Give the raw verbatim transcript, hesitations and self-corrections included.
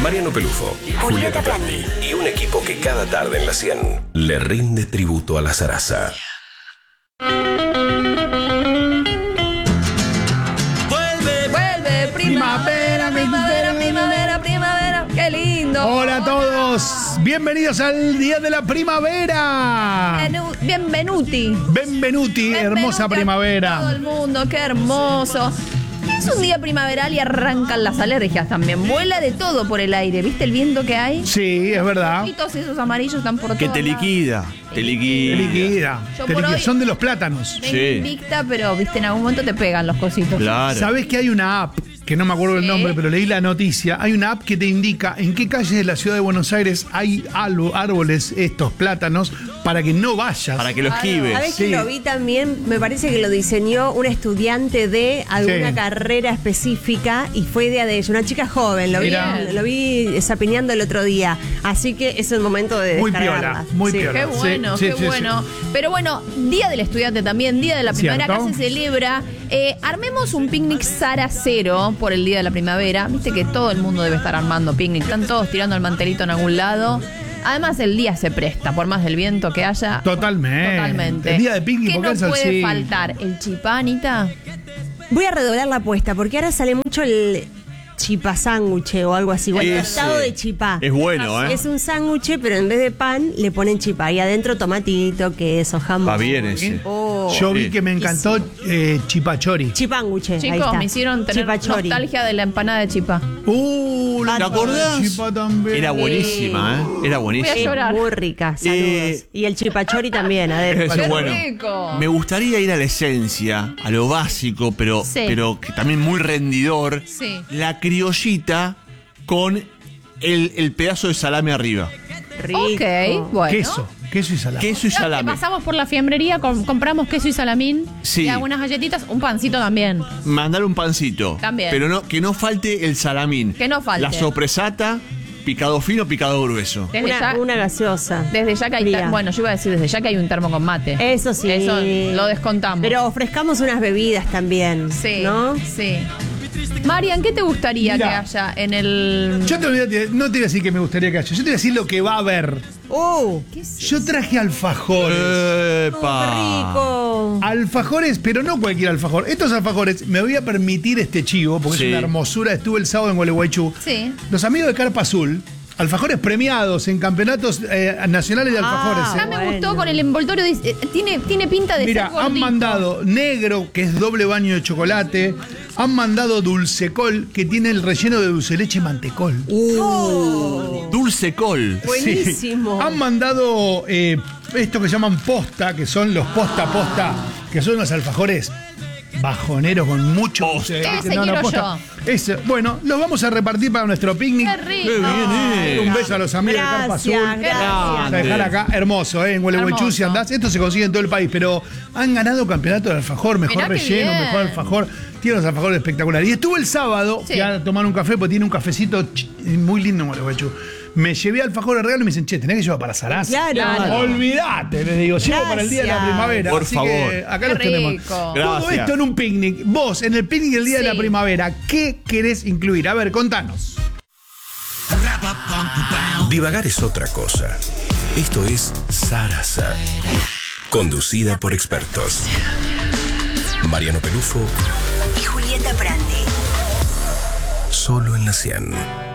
Mariano Pelufo, Julieta Prandi y un equipo que cada tarde en la cien le rinde tributo a la zaraza. Vuelve, vuelve, primavera, primavera, primavera, primavera. ¡Qué lindo! Hola a todos, bienvenidos al Día de la Primavera. Bienvenu- Bienvenuti. Benvenuti, hermosa Benvenuti a primavera. todo el mundo, qué hermoso. Es un día primaveral y arrancan las alergias también. Vuela de todo por el aire. ¿Viste el viento que hay? Sí, es verdad. Los pitos esos amarillos están por Que todos te lados. liquida, te liquida. Te liquida. Yo Te por liquida. hoy- Son de los plátanos. Ven Sí. invicta, pero viste, en algún momento te pegan los cositos. Claro. ¿Sabés que hay una app, que no me acuerdo el Sí. nombre, pero leí la noticia? Hay una app que te indica en qué calles de la ciudad de Buenos Aires hay algo- árboles, estos plátanos, para que no vayas. Para que lo esquives. ¿Sabes Sí. que lo vi también? Me parece que lo diseñó un estudiante de alguna Sí. carrera específica y fue idea de ella, una chica joven. Lo vi, Mirá. lo vi zapineando el otro día. Así que es el momento de Muy descargarla. piola, muy Sí. piola. Qué bueno, Sí, qué sí, sí, bueno. Pero bueno, Día del Estudiante también, Día de la Primavera, Cierto. acá se celebra. Eh, armemos un picnic Sara Cero por el Día de la Primavera. Viste que todo el mundo debe estar armando picnic. Están todos tirando el mantelito en algún lado. Además, el día se presta, por más del viento que haya. Totalmente. Totalmente. El día de picnic, ¿Qué porque no es puede así. faltar? ¿El chipá, Anita? Voy a redoblar la apuesta porque ahora sale mucho el chipá sándwich o algo así. O el Ese. tostado de chipá. Es bueno, ¿eh? Es un sándwich, pero en vez de pan le ponen chipá. Y adentro tomatito, queso, jamón. Va bien ese. Oh. Yo vi Sí. que me encantó eh, chipachori. Chipánguche. ahí Chicos, está. me hicieron tener Chipachori. nostalgia de la empanada de chipá. Uh, la ¿Te acordás? chipa también. Era buenísima, ¿eh? Era Voy a buenísima. llorar. Muy rica, saludos. Eh, y el chipachori también, adentro. Eso ¡Qué es bueno. rico! Me gustaría ir a la esencia, a lo básico, pero, Sí. pero que también muy rendidor. Sí. La criollita con el, el pedazo de salame arriba. Rico. Ok, bueno. Queso, queso y salame. Queso y No, que salame. pasamos por la fiambrería, com- compramos queso y salamín Sí. y algunas galletitas, un pancito también. Mandar un pancito. También. Pero no, que no falte el salamín. Que no falte. La sopresata, picado fino, picado grueso. Desde Una, ya, una gaseosa. desde ya que hay Fría. ter- bueno, yo iba a decir desde ya que hay un termo con mate. Eso sí. Eso lo descontamos. Pero ofrezcamos unas bebidas también. sí, ¿No? sí. Marian, ¿qué te gustaría Mirá. que haya en el Yo te voy a- no te voy a decir que me gustaría que haya. Yo te voy a decir lo que va a haber. ¡Uh! Yo traje alfajores. ¡Epa! ¡Qué rico! Alfajores, pero no cualquier alfajor. Estos alfajores, me voy a permitir este chivo, porque Sí. es una hermosura. Estuve el sábado en Gualeguaychú. Sí. Los amigos de Carpa Azul, alfajores premiados en campeonatos eh, nacionales de alfajores. Ah, Ya ¿eh? me bueno. gustó con el envoltorio, dice- eh, tiene, tiene pinta de Mira, ser gordito. han mandado negro, que es doble baño de chocolate. Han mandado dulcecol, que tiene el relleno de dulce de leche y mantecol. Dulce col. Buenísimo. Sí. Han mandado eh, esto que llaman posta, que son los posta posta, que son los alfajores bajoneros con mucho dulce de Ese leche. quiero posta. Ese, bueno, los vamos a repartir para nuestro picnic. Qué rico. Qué bien, eh. Un beso a los amigos de Carpa Azul. Gracias, Qué Vamos a gracias. dejar acá, hermoso, ¿eh? En Gualeguaychú, si Hermoso. andás, esto se consigue en todo el país, pero han ganado campeonato de alfajor, mejor Mirá qué relleno, bien. mejor alfajor. Tiene los alfajores espectaculares. Y estuve el sábado, Sí. fui a tomar un café, porque tiene un cafecito ch- muy lindo en Gualeguaychú. Me llevé alfajor de regalo y me dicen, che, tenés que llevar para Sarasa. Claro. Claro. Olvídate, les digo, llevo para el día de la Gracias. primavera. Por así favor. que acá Qué los tenemos. rico. Todo Gracias. esto en un picnic. Vos, en el picnic del día de Sí. la primavera, ¿qué querés incluir? A ver, contanos. Divagar es otra cosa. Esto es Zaraza, conducida por expertos. Mariano Pelufo, y Julieta Prandi. solo en la cien.